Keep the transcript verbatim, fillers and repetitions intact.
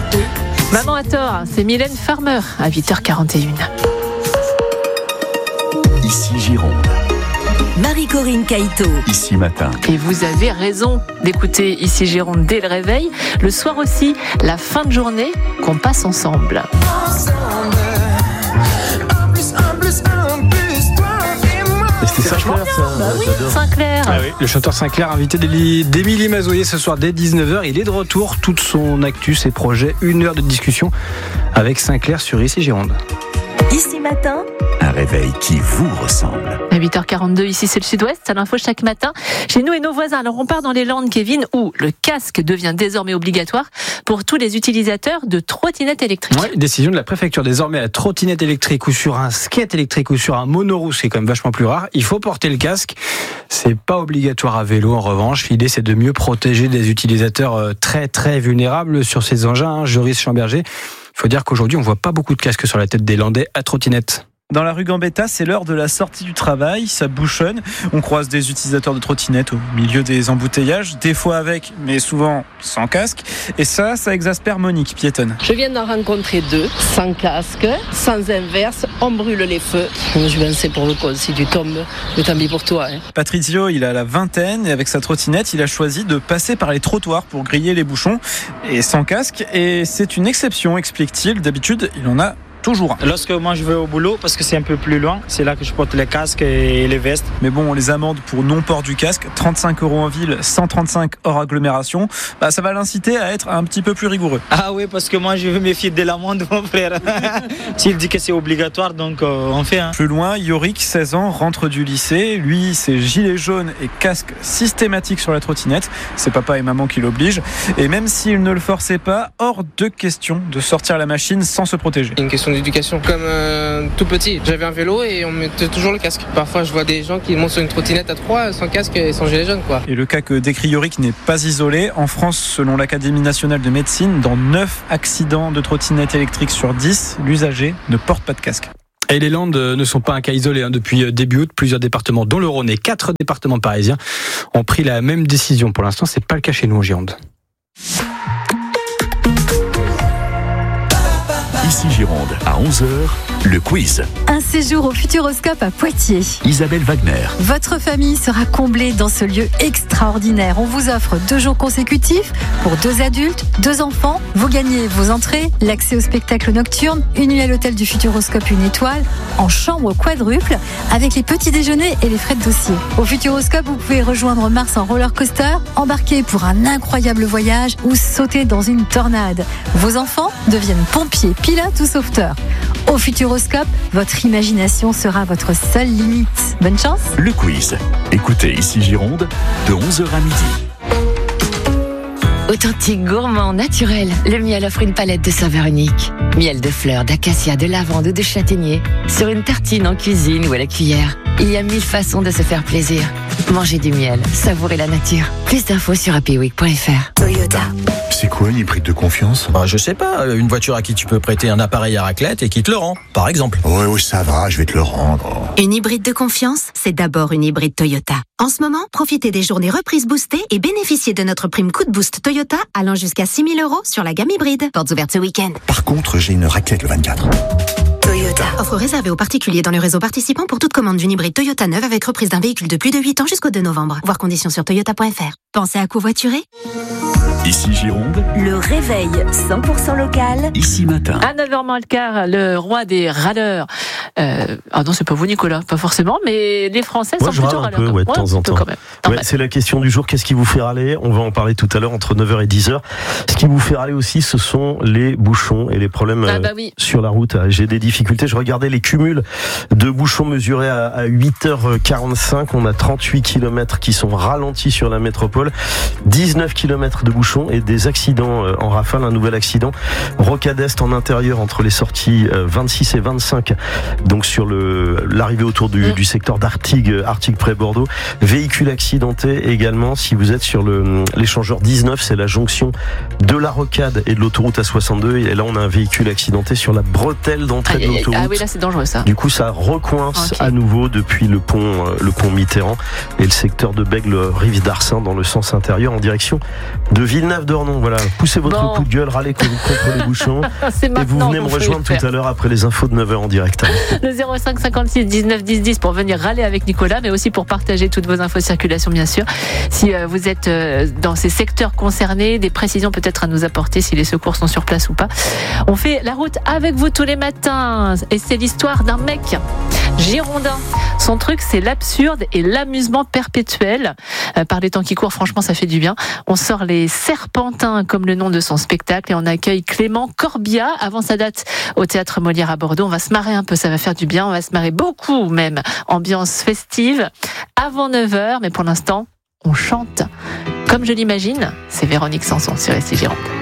Maman à tort, c'est Mylène Farmer à huit heures quarante et une. Ici Gironde. Marie-Corinne Caïto. Ici Matin. Et vous avez raison d'écouter Ici Gironde dès le réveil. Le soir aussi, la fin de journée qu'on passe ensemble. C'était Sinclair, ça. Bah oui, J'adore. Sinclair. Ah oui, le chanteur Sinclair, invité d'Émilie Mazoyer ce soir dès dix-neuf heures. Il est de retour, toute son actu, ses projets, une heure de discussion avec Sinclair sur Ici Gironde. Ici Matin. Un réveil qui vous ressemble. À huit heures quarante-deux, ici c'est le Sud-Ouest, c'est l'info chaque matin chez nous et nos voisins. Alors on part dans les Landes, Kevin, où le casque devient désormais obligatoire pour tous les utilisateurs de trottinettes électriques. Ouais, décision de la préfecture. Désormais, à trottinette électrique ou sur un skate électrique ou sur un monoroues, c'est quand même vachement plus rare. Il faut porter le casque. C'est pas obligatoire à vélo en revanche. L'idée, c'est de mieux protéger des utilisateurs très très vulnérables sur ces engins. Hein. Joris Chamberger. Il faut dire qu'aujourd'hui, on voit pas beaucoup de casques sur la tête des Landais à trottinette. Dans la rue Gambetta, c'est l'heure de la sortie du travail, ça bouchonne. On croise des utilisateurs de trottinettes au milieu des embouteillages, des fois avec, mais souvent sans casque. Et ça, ça exaspère Monique, piétonne. Je viens d'en rencontrer deux, sans casque, sans inverse, on brûle les feux. Je vais lancer pour le col, si tu tombes, mais tant pis pour toi. Hein. Patrizio, il a la vingtaine et avec sa trottinette, il a choisi de passer par les trottoirs pour griller les bouchons et sans casque. Et c'est une exception, explique-t-il. D'habitude, il en a toujours. Lorsque moi je vais au boulot, parce que c'est un peu plus loin, c'est là que je porte les casques et les vestes. Mais bon, on les amende pour non-port du casque, trente-cinq euros en ville, cent trente-cinq hors agglomération. Bah, ça va l'inciter à être un petit peu plus rigoureux. Ah oui, parce que moi je veux me fier de l'amende, mon frère. S'il dit que c'est obligatoire, donc euh, on fait. Hein. Plus loin, Yorick, seize ans, rentre du lycée. Lui, c'est gilet jaune et casque systématique sur la trottinette. C'est papa et maman qui l'obligent. Et même s'il ne le forçait pas, hors de question de sortir la machine sans se protéger. Une question d'éducation. Comme euh, tout petit, j'avais un vélo et on mettait toujours le casque. Parfois, je vois des gens qui montent sur une trottinette à trois sans casque et sans gilet jaune, quoi. Et le cas que décrit Yorick n'est pas isolé. En France, selon l'Académie nationale de médecine, dans neuf accidents de trottinette électrique sur dix, l'usager ne porte pas de casque. Et les Landes ne sont pas un cas isolé. Hein. Depuis début août, plusieurs départements, dont le Rhône et quatre départements parisiens, ont pris la même décision. Pour l'instant, c'est pas le cas chez nous en Gironde. Ici Gironde, à onze heures, le quiz. Un séjour au Futuroscope à Poitiers. Isabelle Wagner. Votre famille sera comblée dans ce lieu extraordinaire. On vous offre deux jours consécutifs pour deux adultes, deux enfants. Vous gagnez vos entrées, l'accès au spectacle nocturne, une nuit à l'hôtel du Futuroscope une étoile, en chambre quadruple, avec les petits déjeuners et les frais de dossier. Au Futuroscope, vous pouvez rejoindre Mars en roller coaster, embarquer pour un incroyable voyage ou sauter dans une tornade. Vos enfants deviennent pompiers, pilotes ou sauveteurs. Au Futuroscope, votre imagination sera votre seule limite. Bonne chance. Le quiz. Écoutez Ici Gironde, de onze heures à midi. Authentique, gourmand, naturel, le miel offre une palette de saveurs uniques. Miel de fleurs, d'acacia, de lavande ou de châtaignier. Sur une tartine, en cuisine ou à la cuillère. Il y a mille façons de se faire plaisir. Mangez du miel, savourez la nature. Plus d'infos sur happy week point f r. Toyota. C'est quoi une hybride de confiance ? Bah, je sais pas, une voiture à qui tu peux prêter un appareil à raclette et qui te le rend, par exemple. Ouais, ouais, ça va, je vais te le rendre. Une hybride de confiance, c'est d'abord une hybride Toyota. En ce moment, profitez des journées reprises boostées et bénéficiez de notre prime coup de boost Toyota allant jusqu'à six mille euros sur la gamme hybride. Portes ouvertes ce week-end. Par contre, j'ai une raclette le vingt-quatre. Toyota. Offre réservée aux particuliers dans le réseau participant pour toute commande d'une hybride Toyota neuve avec reprise d'un véhicule de plus de huit ans jusqu'au deux novembre. Voir conditions sur toyota point f r. Pensez à covoiturer ? Ici Gironde, Le réveil cent pour cent local. Ici Matin. À neuf heures moins le quart, le roi des râleurs. Euh, ah non, c'est pas vous, Nicolas, pas forcément, mais les Français Moi, sont je plutôt râle un râleurs. peu, ouais, de Ouais, temps en temps. quand même. Ouais, c'est la question du jour. Qu'est-ce qui vous fait râler ? On va en parler tout à l'heure entre neuf heures et dix heures. Ce qui vous fait râler aussi, ce sont les bouchons et les problèmes Ah bah oui. euh, sur la route. J'ai des difficultés. Je regardais les cumuls de bouchons mesurés à, à huit heures quarante-cinq. On a trente-huit kilomètres qui sont ralentis sur la métropole. dix-neuf kilomètres de bouchons et des accidents en rafale. Un nouvel accident rocade est en intérieur entre les sorties vingt-six et vingt-cinq donc sur le, l'arrivée autour du, mmh. du secteur d'Artigues, Artigues près Bordeaux. Véhicule accidenté également si vous êtes sur le, l'échangeur dix-neuf, c'est la jonction de la Rocade et de l'autoroute A soixante-deux. Et là, on a un véhicule accidenté sur la bretelle d'entrée ah, de l'autoroute. Ah oui, là, c'est dangereux ça. Du coup, ça recoince okay. à nouveau depuis le pont, le pont Mitterrand et le secteur de Bègle, rive d'Arcin, dans le sens intérieur en direction de Villeneuve-d'Ornon. Voilà, poussez votre bon. coup de gueule, râlez contre les bouchons. C'est et vous venez me rejoindre tout à l'heure après les infos de neuf heures en direct. Le zéro cinq cinquante-six dix-neuf dix dix pour venir râler avec Nicolas, mais aussi pour partager toutes vos infos de circulation, bien sûr. Si euh, vous êtes euh, dans ces secteurs concernés, des précisions peut-être à nous apporter, si les secours sont sur place ou pas. On fait la route avec vous tous les matins, et c'est l'histoire d'un mec girondin. Son truc, c'est l'absurde et l'amusement perpétuel. Euh, par les temps qui courent, franchement, ça fait du bien. On sort les Serpentins, comme le nom de son spectacle, et on accueille Clément Corbia avant sa date au Théâtre Molière à Bordeaux. On va se marrer un peu, ça va faire du bien. On va se marrer beaucoup même. Ambiance festive avant neuf heures, mais pour l'instant, on chante. Comme je l'imagine, c'est Véronique Sanson sur S C Gironde.